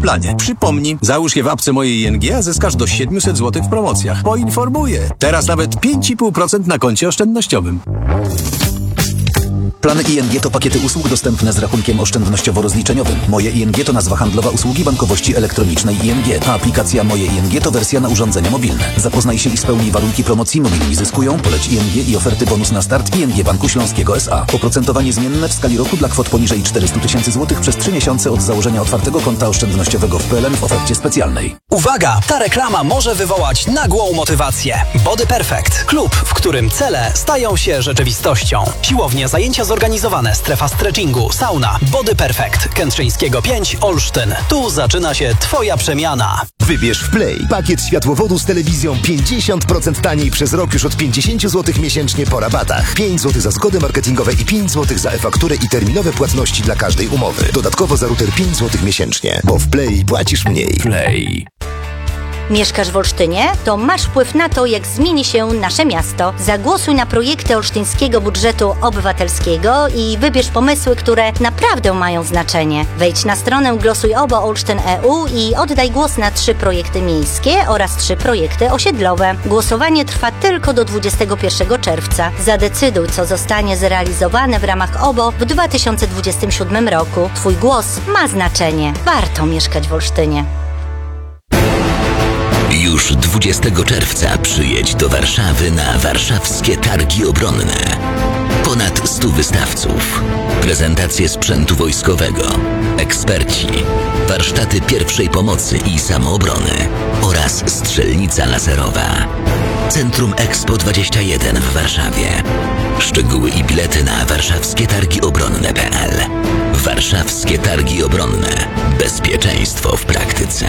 planie. Przypomnij, załóż je w apce mojej ING, a zyskasz do 700 zł w promocjach. Poinformuję. Teraz nawet 5,5% na koncie oszczędnościowym. Plany ING to pakiety usług dostępne z rachunkiem oszczędnościowo-rozliczeniowym. Moje ING to nazwa handlowa usługi bankowości elektronicznej ING, a aplikacja Moje ING to wersja na urządzenia mobilne. Zapoznaj się i spełnij warunki promocji Mobilni Zyskują, poleć ING i oferty bonus na start ING Banku Śląskiego S.A. Oprocentowanie zmienne w skali roku dla kwot poniżej 400 000 złotych przez 3 miesiące od założenia otwartego konta oszczędnościowego w PLN w ofercie specjalnej. Uwaga! Ta reklama może wywołać nagłą motywację. Body Perfect. Klub, w którym cele stają się rzeczywistością. Siłownie, zajęcia zorganizowane, strefa stretchingu, sauna. Body Perfect. Kętrzyńskiego 5, Olsztyn. Tu zaczyna się Twoja przemiana. Wybierz w Play pakiet światłowodu z telewizją 50% taniej przez rok już od 50 zł miesięcznie po rabatach. 5 zł za zgody marketingowe i 5 zł za e-fakturę i terminowe płatności dla każdej umowy. Dodatkowo za router 5 zł miesięcznie, bo w Play płacisz mniej. Play. Mieszkasz w Olsztynie? To masz wpływ na to, jak zmieni się nasze miasto. Zagłosuj na projekty olsztyńskiego budżetu obywatelskiego i wybierz pomysły, które naprawdę mają znaczenie. Wejdź na stronę głosuj.olsztyn.eu i oddaj głos na 3 projekty miejskie oraz 3 projekty osiedlowe. Głosowanie trwa tylko do 21 czerwca. Zadecyduj, co zostanie zrealizowane w ramach OBO w 2027 roku. Twój głos ma znaczenie. Warto mieszkać w Olsztynie. Już 20 czerwca przyjedź do Warszawy na warszawskie targi obronne. Ponad 100 wystawców, prezentacje sprzętu wojskowego, eksperci, warsztaty pierwszej pomocy i samoobrony oraz strzelnica laserowa. Centrum Expo 21 w Warszawie. Szczegóły i bilety na warszawskietargiobronne.pl. Warszawskie Targi Obronne. Bezpieczeństwo w praktyce.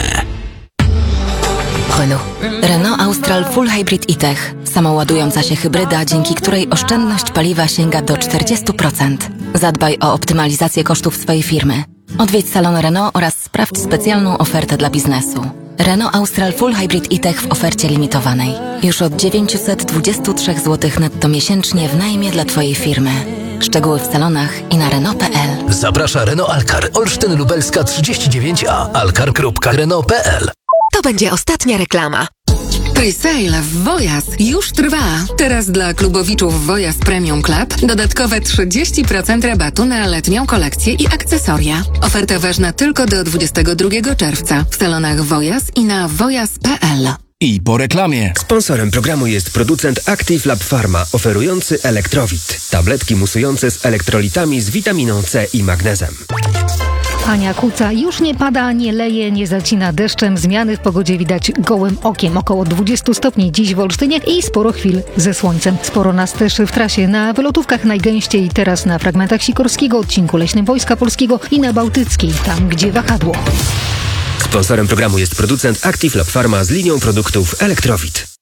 Renault Austral Full Hybrid e-Tech. Samoładująca się hybryda, dzięki której oszczędność paliwa sięga do 40%. Zadbaj o optymalizację kosztów swojej firmy. Odwiedź salon Renault oraz sprawdź specjalną ofertę dla biznesu. Renault Austral Full Hybrid e-Tech w ofercie limitowanej. Już od 923 zł netto miesięcznie w najmie dla Twojej firmy. Szczegóły w salonach i na Renault.pl. Zaprasza Renault Alcar, Olsztyn Lubelska 39A, alcar.renault.pl. To będzie ostatnia reklama. Pre-sale w Wojas już trwa. Teraz dla klubowiczów Wojas Premium Club dodatkowe 30% rabatu na letnią kolekcję i akcesoria. Oferta ważna tylko do 22 czerwca w salonach Wojas i na wojas.pl. I po reklamie. Sponsorem programu jest producent Active Lab Pharma, oferujący Elektrowit. Tabletki musujące z elektrolitami z witaminą C i magnezem. Ania Kuca. Już nie pada, nie leje, nie zacina deszczem. Zmiany w pogodzie widać gołym okiem. Około 20 stopni dziś w Olsztynie i sporo chwil ze słońcem. Sporo nas też w trasie. Na wylotówkach najgęściej teraz na fragmentach Sikorskiego, odcinku Leśnym Wojska Polskiego i na Bałtyckiej, tam gdzie wahadło. Sponsorem programu jest producent Active Lab Pharma z linią produktów Elektrowit.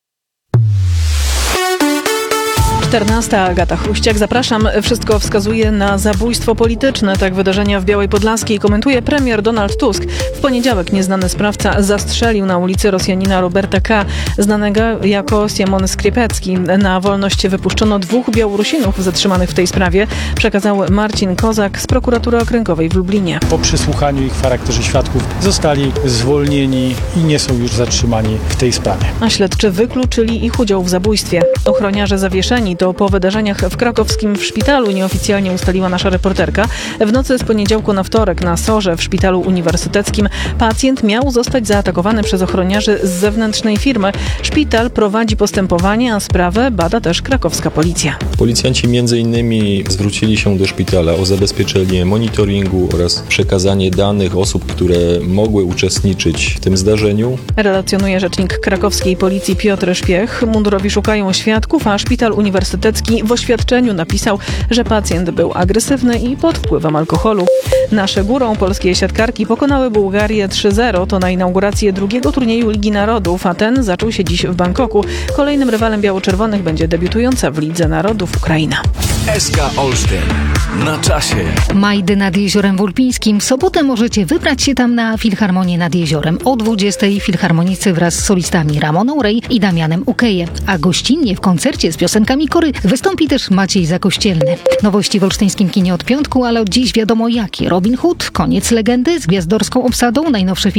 14. Agata Chruściak. Zapraszam. Wszystko wskazuje na zabójstwo polityczne. Tak wydarzenia w Białej Podlaskiej komentuje premier Donald Tusk. W poniedziałek nieznany sprawca zastrzelił na ulicy Rosjanina Roberta K., znanego jako Siemon Skripecki. Na wolność wypuszczono 2 Białorusinów zatrzymanych w tej sprawie, przekazał Marcin Kozak z prokuratury okręgowej w Lublinie. Po przesłuchaniu ich w charakterze świadków zostali zwolnieni i nie są już zatrzymani w tej sprawie. A śledczy wykluczyli ich udział w zabójstwie. Ochroniarze zawieszeni to po wydarzeniach w krakowskim w szpitalu, nieoficjalnie ustaliła nasza reporterka. W nocy z poniedziałku na wtorek na SOR-ze w szpitalu uniwersyteckim pacjent miał zostać zaatakowany przez ochroniarzy z zewnętrznej firmy. Szpital prowadzi postępowanie, a sprawę bada też krakowska policja. Policjanci m.in. zwrócili się do szpitala o zabezpieczenie monitoringu oraz przekazanie danych osób, które mogły uczestniczyć w tym zdarzeniu. Relacjonuje rzecznik krakowskiej policji Piotr Szpiech. Mundurowi szukają świadków, a szpital uniwersytecki w oświadczeniu napisał, że pacjent był agresywny i pod wpływem alkoholu. Nasze górą polskie siatkarki pokonały Bułgarię 3-0. To na inaugurację drugiego turnieju Ligi Narodów, a ten zaczął się dziś w Bangkoku. Kolejnym rywalem biało-czerwonych będzie debiutująca w Lidze Narodów Ukraina. SK Olsztyn. Na czasie. Majdy nad Jeziorem Wólpińskim. W sobotę możecie wybrać się tam na Filharmonię nad Jeziorem. O 20:00 filharmonicy wraz z solistami Ramoną Rej i Damianem Ukeje. A gościnnie w koncercie z piosenkami kory wystąpi też Maciej Zakościelny. Nowości w olsztyńskim kinie od piątku, ale od dziś wiadomo jakie. Robin Hood, Koniec legendy z gwiazdorską obsadą, najnowsze